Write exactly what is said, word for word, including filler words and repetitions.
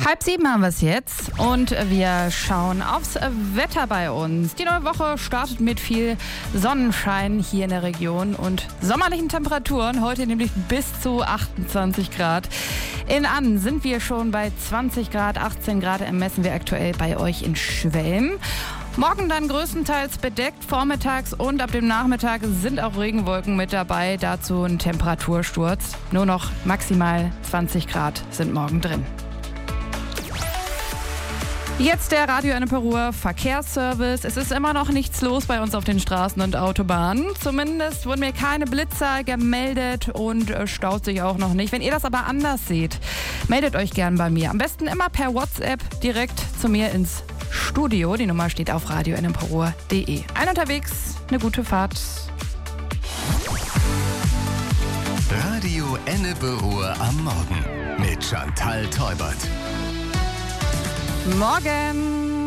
Halb sieben haben wir es jetzt und wir schauen aufs Wetter bei uns. Die neue Woche startet mit viel Sonnenschein hier in der Region und sommerlichen Temperaturen. Heute nämlich bis zu achtundzwanzig Grad. In Annen sind wir schon bei zwanzig Grad, achtzehn Grad ermessen wir aktuell bei euch in Schwelm. Morgen dann größtenteils bedeckt, vormittags und ab dem Nachmittag sind auch Regenwolken mit dabei. Dazu ein Temperatursturz. Nur noch maximal zwanzig Grad sind morgen drin. Jetzt der Radio Ennepe-Ruhr Verkehrsservice. Es ist immer noch nichts los bei uns auf den Straßen und Autobahnen. Zumindest wurden mir keine Blitzer gemeldet und äh, staut sich auch noch nicht. Wenn ihr das aber anders seht, meldet euch gern bei mir. Am besten immer per WhatsApp direkt zu mir ins Studio. Die Nummer steht auf radio ennepe-ruhr punkt de. Ein unterwegs, eine gute Fahrt. Radio Ennepe-Ruhr am Morgen mit Chantal Teubert. Morgen!